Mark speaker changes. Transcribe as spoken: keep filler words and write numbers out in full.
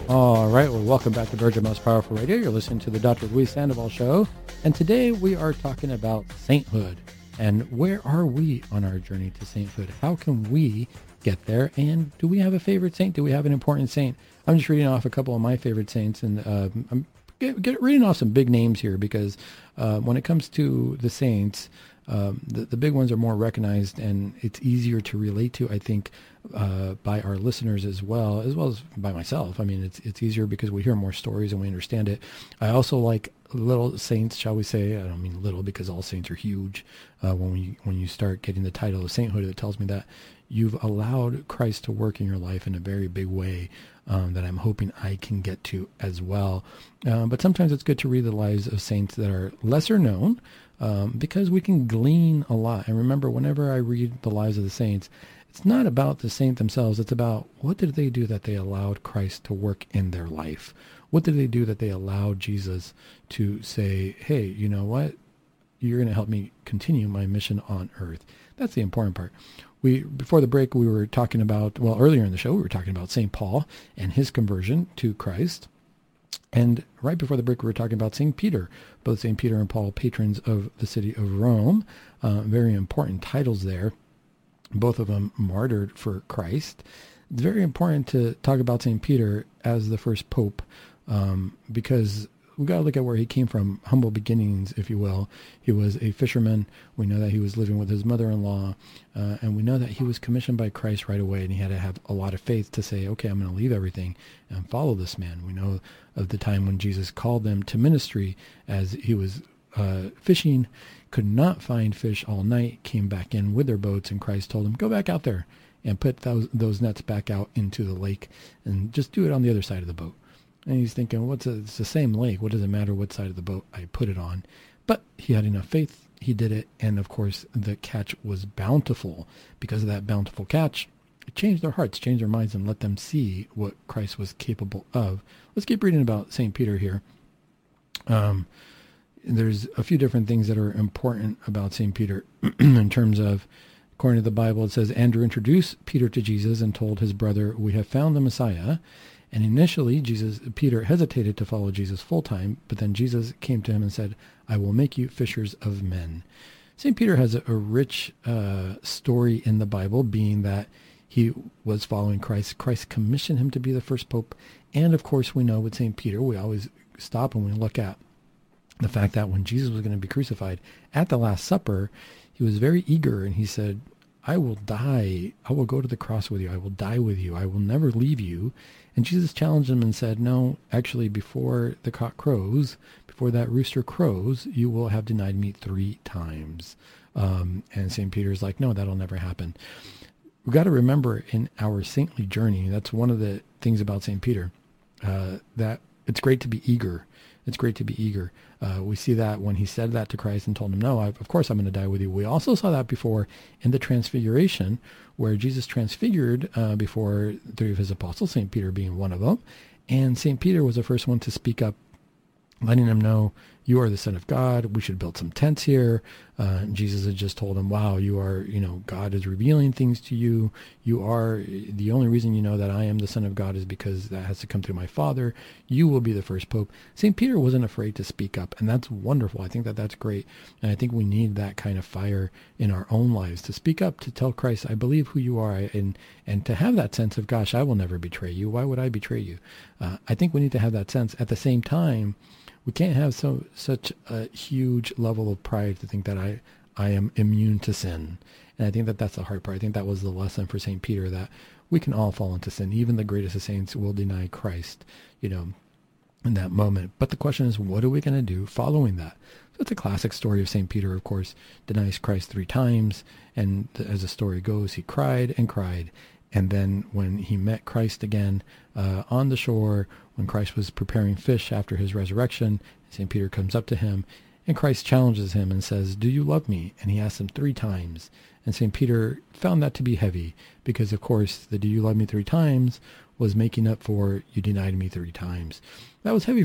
Speaker 1: All right, well, welcome back to Virgin Most Powerful Radio. You're listening to the Doctor Luis Sandoval Show, and today we are talking about sainthood. And where are we on our journey to sainthood? How can we get there? And do we have a favorite saint? Do we have an important saint? I'm just reading off a couple of my favorite saints, and uh, I'm get, get, reading off some big names here because uh, when it comes to the saints, um, the, the big ones are more recognized, and it's easier to relate to, I think, uh, by our listeners as well, as well as by myself. I mean, it's it's easier because we hear more stories and we understand it. I also like little saints, shall we say. I don't mean little because all saints are huge. Uh, when we when you start getting the title of sainthood, it tells me that you've allowed Christ to work in your life in a very big way um, that I'm hoping I can get to as well. Uh, but sometimes it's good to read the lives of saints that are lesser known um, because we can glean a lot. And remember, whenever I read the lives of the saints, it's not about the saint themselves. It's about what did they do that they allowed Christ to work in their life? What did they do that they allowed Jesus to say, hey, you know what? You're going to help me continue my mission on earth. That's the important part. We before the break, we were talking about, well, earlier in the show, we were talking about Saint Paul and his conversion to Christ. And right before the break, we were talking about Saint Peter, both Saint Peter and Paul, patrons of the city of Rome. Uh, very important titles there. Both of them martyred for Christ. It's very important to talk about Saint Peter as the first pope um, because we got to look at where he came from, humble beginnings, if you will. He was a fisherman. We know that he was living with his mother-in-law, uh, and we know that he was commissioned by Christ right away, and he had to have a lot of faith to say, okay, I'm going to leave everything and follow this man. We know of the time when Jesus called them to ministry as he was uh, fishing, could not find fish all night, came back in with their boats, and Christ told him, go back out there and put those, those nets back out into the lake and just do it on the other side of the boat. And he's thinking, what's a, it's the same lake. What does it matter what side of the boat I put it on? But he had enough faith. He did it. And of course, the catch was bountiful. Because of that bountiful catch, it changed their hearts, changed their minds, and let them see what Christ was capable of. Let's keep reading about Saint Peter here. Um, there's a few different things that are important about Saint Peter in terms of, according to the Bible, it says, Andrew introduced Peter to Jesus and told his brother, we have found the Messiah. And initially, Jesus, Peter hesitated to follow Jesus full time, but then Jesus came to him and said, I will make you fishers of men. Saint Peter has a, a rich uh, story in the Bible, being that he was following Christ. Christ commissioned him to be the first pope. And of course, we know with Saint Peter, we always stop and we look at the fact that when Jesus was going to be crucified at the Last Supper, he was very eager and he said, I will die. I will go to the cross with you. I will die with you. I will never leave you. And Jesus challenged him and said, no, actually, before the cock crows, before that rooster crows, you will have denied me three times. Um, and Saint Peter's like, no, that'll never happen. We've got to remember in our saintly journey, that's one of the things about Saint Peter, uh, that it's great to be eager. It's great to be eager. Uh, we see that when he said that to Christ and told him, no, I, of course I'm going to die with you. We also saw that before in the transfiguration, where Jesus transfigured uh, before three of his apostles, Saint Peter being one of them. And Saint Peter was the first one to speak up, letting them know, you are the Son of God. We should build some tents here. Uh, Jesus had just told him, wow, you are, you know, God is revealing things to you. You are, the only reason you know that I am the Son of God is because that has to come through my Father. You will be the first Pope. Saint Peter wasn't afraid to speak up, and that's wonderful. I think that that's great. And I think we need that kind of fire in our own lives to speak up, to tell Christ, I believe who you are, and, and to have that sense of, gosh, I will never betray you. Why would I betray you? Uh, I think we need to have that sense. At the same time, we can't have so such a huge level of pride to think that I, I am immune to sin. And I think that that's the hard part. I think that was the lesson for Saint Peter, that we can all fall into sin. Even the greatest of saints will deny Christ, you know, in that moment. But the question is, what are we going to do following that? So it's a classic story of Saint Peter, of course, denies Christ three times. And as the story goes, he cried and cried. And then when he met Christ again uh, on the shore, when Christ was preparing fish after his resurrection, Saint Peter comes up to him, and Christ challenges him and says, do you love me? And he asks him three times. And Saint Peter found that to be heavy because, of course, the do you love me three times was making up for you denied me three times. That was heavy